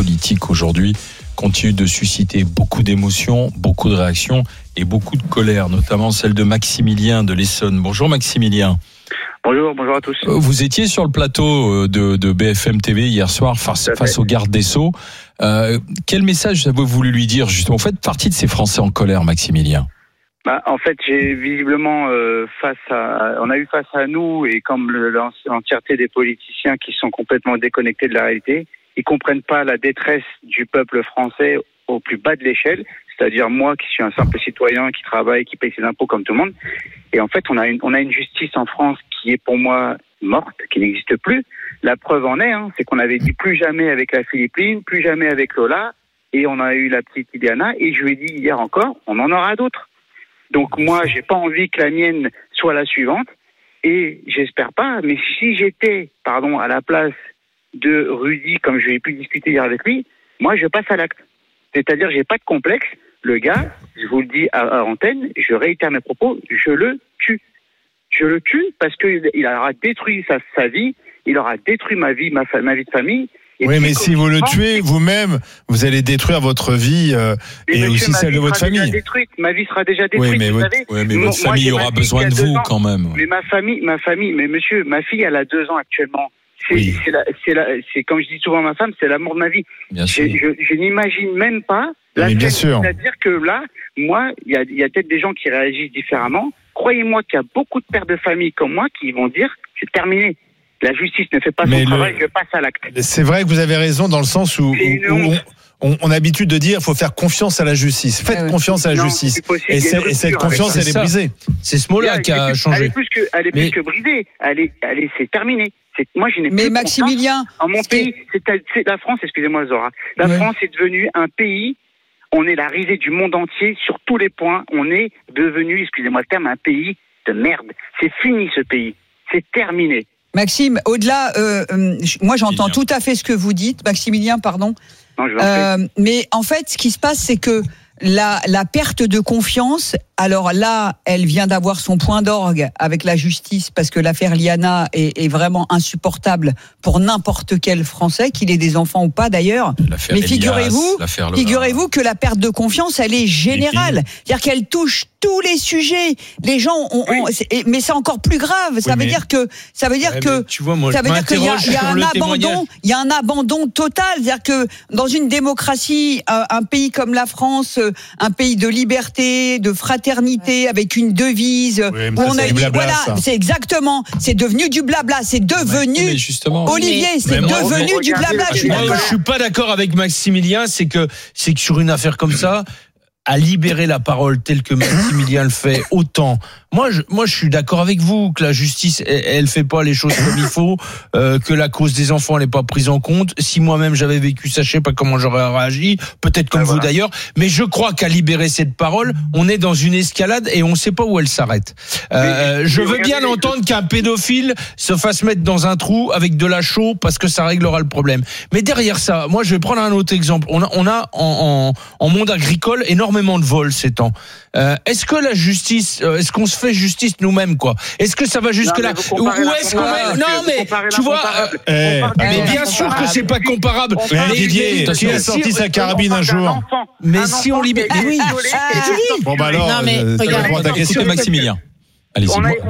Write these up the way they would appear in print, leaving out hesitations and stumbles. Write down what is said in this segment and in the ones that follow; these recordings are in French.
politique aujourd'hui continue de susciter beaucoup d'émotions, beaucoup de réactions et beaucoup de colère, notamment celle de Maximilien de l'Essonne. Bonjour Maximilien. Bonjour à tous. Vous étiez sur le plateau de BFM TV hier soir face au garde des Sceaux. Quel message avez-vous voulu lui dire justement? Vous faites partie de ces Français en colère, Maximilien. En fait, j'ai visiblement on a eu face à nous, et comme l'entièreté des politiciens qui sont complètement déconnectés de la réalité, ils comprennent pas la détresse du peuple français au plus bas de l'échelle, c'est-à-dire moi qui suis un simple citoyen, qui travaille, qui paye ses impôts comme tout le monde. Et en fait, on a une justice en France qui est pour moi morte, qui n'existe plus. La preuve en est, c'est qu'on avait dit plus jamais avec la Philippine, plus jamais avec Lola, et on a eu la petite Iliana, et je lui ai dit hier encore, on en aura d'autres. Donc moi, j'ai pas envie que la mienne soit la suivante, et j'espère pas, mais si j'étais, à la place de Rudy, comme je l'ai pu discuter hier avec lui, moi je passe à l'acte. C'est-à-dire, j'ai pas de complexe. Le gars, je vous le dis à antenne, je réitère mes propos, je le tue. Je le tue parce qu'il aura détruit sa vie, il aura détruit ma vie de famille. Oui, mais si vous le tuez vous-même, vous allez détruire votre vie et aussi celle de votre famille. Ma vie sera déjà détruite. Oui, mais votre famille aura besoin de vous quand même. Mais ma famille, mais monsieur, ma fille, elle a 2 ans actuellement. C'est comme je dis souvent à ma femme, c'est l'amour de ma vie. Je n'imagine même pas. Bien sûr. C'est-à-dire que là, moi, il y a peut-être des gens qui réagissent différemment. Croyez-moi qu'il y a beaucoup de pères de famille comme moi qui vont dire, c'est terminé. La justice ne fait pas son travail, je passe à l'acte. C'est vrai que vous avez raison dans le sens où on a l'habitude de dire qu'il faut faire confiance à la justice. Faites confiance à la justice. Et cette confiance, elle est brisée. C'est ce mot-là qui a changé. Elle est plus que brisée. C'est terminé. Moi, je n'ai plus Maximilien, en mon pays. C'est la France, excusez-moi Zora. La France est devenue un pays. On est la risée du monde entier sur tous les points. On est devenu, excusez-moi le terme, un pays de merde. C'est fini ce pays. C'est terminé. Maxime, au-delà, moi j'entends tout à fait ce que vous dites, Maximilien, pardon. Non, je vous en prie. Mais en fait, ce qui se passe, c'est que la perte de confiance, alors là, elle vient d'avoir son point d'orgue avec la justice, parce que l'affaire Liana est vraiment insupportable pour n'importe quel Français, qu'il ait des enfants ou pas d'ailleurs. Mais figurez-vous que la perte de confiance, elle est générale. C'est-à-dire qu'elle touche tous les sujets. Les gens mais c'est encore plus grave. Ça veut dire que il y a un abandon total. C'est-à-dire que dans une démocratie, un pays comme la France, un pays de liberté, de fraternité, avec une devise, où on a dit, c'est exactement, c'est devenu du blabla, c'est devenu, Olivier, c'est devenu du blabla. Je suis pas d'accord avec Maximilien, c'est que sur une affaire comme ça, à libérer la parole telle que Maximilien le fait, autant. Moi, je suis d'accord avec vous que la justice, elle fait pas les choses comme il faut, que la cause des enfants, elle n'est pas prise en compte. Si moi-même j'avais vécu ça, je sais pas comment j'aurais réagi, peut-être comme vous d'ailleurs. Mais je crois qu'à libérer cette parole, on est dans une escalade et on sait pas où elle s'arrête. Je veux bien entendre qu'un pédophile se fasse mettre dans un trou avec de la chaux parce que ça réglera le problème. Mais derrière ça, moi, je vais prendre un autre exemple. On a en monde agricole énormément de vols ces temps. Est-ce que la justice, est-ce qu'on se fait justice nous-mêmes, quoi? Est-ce que ça va jusque là? Ou est-ce qu'on met... Non, mais tu vois, mais bien sûr que c'est pas comparable. Didier, qui a sorti sa carabine un jour? Mais si on libère, oui. Bon bah alors, écoutez Maximilien. Allez-y.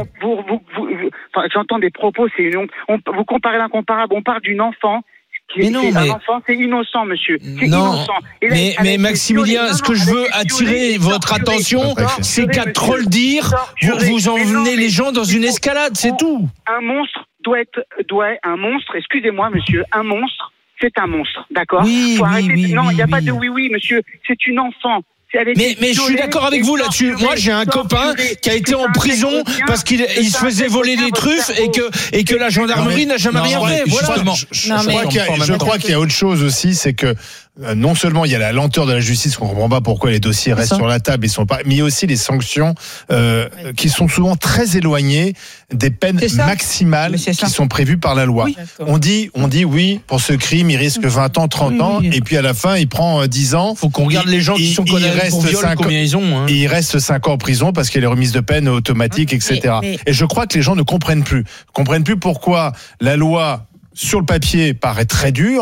J'entends des propos, c'est une honte. Vous comparez l'incomparable. On parle d'une enfant. Un enfant, c'est innocent, monsieur. C'est innocent. Mais Maximilien, ce que je veux attirer votre attention, c'est qu'à trop le dire, vous emmenez les gens dans une escalade, c'est tout. Un monstre doit un monstre, excusez-moi, monsieur, un monstre, c'est un monstre, d'accord? Oui, non, il n'y a pas de oui, monsieur, c'est une enfant. Mais je suis d'accord avec vous là-dessus. Moi, j'ai un copain qui a été en prison parce qu'il se faisait voler des truffes et que la gendarmerie n'a jamais rien fait. Voilà. Je crois qu'il y a autre chose aussi, c'est que non seulement il y a la lenteur de la justice, qu'on comprend pas pourquoi les dossiers restent sur la table, mais il y a aussi les sanctions qui sont souvent très éloignées des peines maximales qui sont prévues par la loi. Oui. On dit oui, pour ce crime, il risque 20 ans, 30 ans, et puis à la fin, il prend 10 ans. Faut qu'on regarde les gens qui sont condamnés pour viol, combien ils ont. Il reste 5 ans en prison parce qu'il y a les remises de peine automatiques, etc. Et je crois que les gens ne comprennent plus pourquoi la loi sur le papier paraît très dure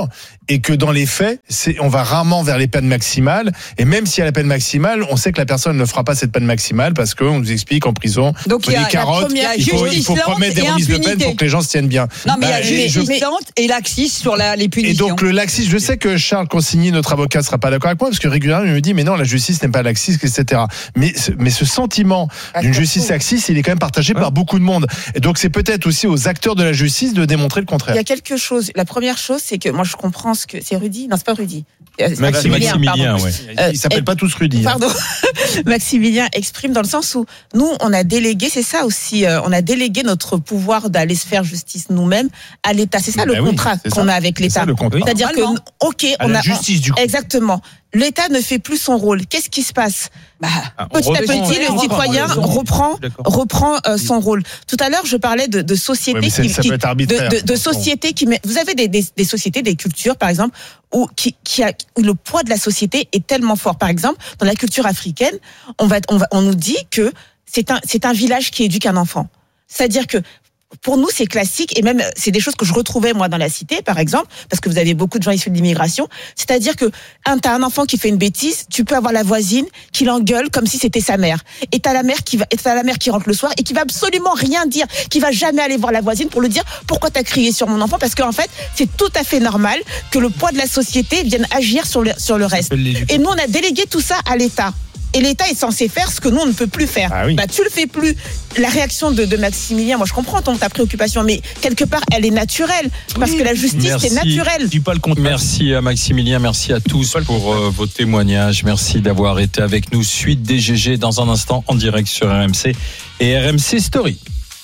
et que dans les faits, on va rarement vers les peines maximales. Et même s'il y a la peine maximale, on sait que la personne ne fera pas cette peine maximale parce qu'on nous explique en prison, donc il y a des carottes, il faut promettre des remises de peine pour que les gens se tiennent bien. Non, mais il y a justice lente et laxisme sur les punitions. Et donc le laxisme, je sais que Charles Consigny, notre avocat, sera pas d'accord avec moi parce que régulièrement il me dit mais non, la justice n'est pas laxiste, etc. Mais ce sentiment d'une justice laxiste, il est quand même partagé par beaucoup de monde. Et donc c'est peut-être aussi aux acteurs de la justice de démontrer le contraire. Il y a quelque chose. La première chose, c'est que moi je comprends ce que c'est Rudy. Non, c'est pas Rudy. Maximilien, ouais. Ils s'appellent pas tous Rudy. Pardon. Maximilien exprime dans le sens où nous, on a délégué, c'est ça aussi, on a délégué notre pouvoir d'aller se faire justice nous-mêmes à l'État. C'est ça le contrat qu'on a avec l'État. C'est-à-dire que, on la a justice du coup. Exactement. L'État ne fait plus son rôle. Qu'est-ce qui se passe? Petit à petit, le citoyen reprend son rôle. Tout à l'heure, je parlais de sociétés de sociétés qui. Vous avez des sociétés, des cultures, par exemple, où le poids de la société est tellement fort. Par exemple, dans la culture africaine, on nous dit que c'est un village qui éduque un enfant. C'est-à-dire que pour nous, c'est classique et même c'est des choses que je retrouvais moi dans la cité, par exemple, parce que vous avez beaucoup de gens issus de l'immigration. C'est-à-dire que t'as un enfant qui fait une bêtise, tu peux avoir la voisine qui l'engueule comme si c'était sa mère. Et t'as la mère qui rentre le soir et qui va absolument rien dire, qui va jamais aller voir la voisine pour lui dire pourquoi t'as crié sur mon enfant, parce qu'en fait, c'est tout à fait normal que le poids de la société vienne agir sur le reste. Et nous, on a délégué tout ça à l'État. Et l'État est censé faire ce que nous, on ne peut plus faire. Ah oui. Tu le fais plus. La réaction de Maximilien, moi je comprends ta préoccupation, mais quelque part, elle est naturelle. Parce que la justice, c'est naturel. Je dis pas le contraire. Merci à Maximilien, merci à tous pour vos témoignages. Merci d'avoir été avec nous. Suite des GG dans un instant en direct sur RMC et RMC Story.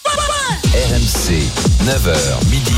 RMC, 9h midi.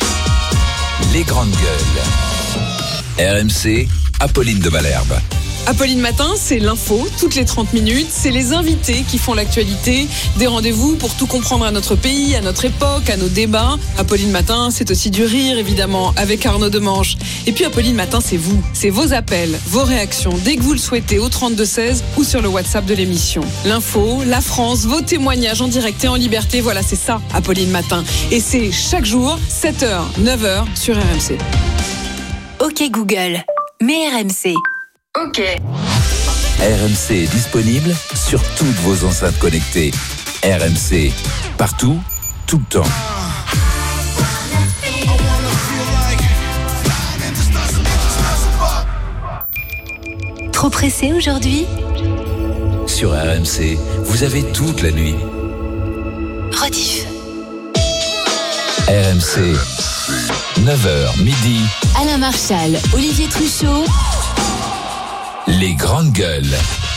Les grandes gueules. RMC, Apolline de Malherbe. Apolline Matin, c'est l'info, toutes les 30 minutes. C'est les invités qui font l'actualité. Des rendez-vous pour tout comprendre à notre pays, à notre époque, à nos débats. Apolline Matin, c'est aussi du rire, évidemment, avec Arnaud Demange. Et puis Apolline Matin, c'est vous. C'est vos appels, vos réactions, dès que vous le souhaitez, au 32-16 ou sur le WhatsApp de l'émission. L'info, la France, vos témoignages en direct et en liberté. Voilà, c'est ça, Apolline Matin. Et c'est chaque jour, 7h, 9h sur RMC. Ok Google, mets RMC. Ok. RMC est disponible sur toutes vos enceintes connectées. RMC, partout, tout le temps. Trop pressé aujourd'hui? Sur RMC, vous avez toute la nuit. Rediff. RMC, 9h midi. Alain Marchal, Olivier Truchot. Les grandes gueules.